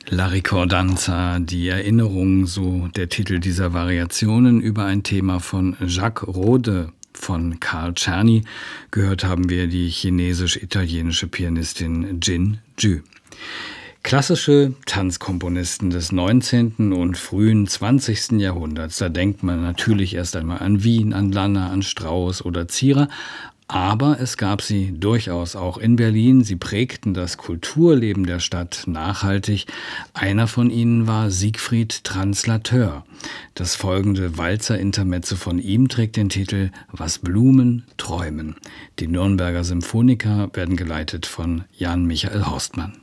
La Ricordanza, die Erinnerung, so der Titel dieser Variationen über ein Thema von Jacques Rode von Carl Czerny. Gehört haben wir die chinesisch-italienische Pianistin Jin Ju. Klassische Tanzkomponisten des 19. und frühen 20. Jahrhunderts, da denkt man natürlich erst einmal an Wien, an Lanner, an Strauss oder Zierer, aber es gab sie durchaus auch in Berlin. Sie prägten das Kulturleben der Stadt nachhaltig. Einer von ihnen war Siegfried Translateur. Das folgende Walzer-Intermezzo von ihm trägt den Titel »Was Blumen träumen«. Die Nürnberger Symphoniker werden geleitet von Jan Michael Horstmann.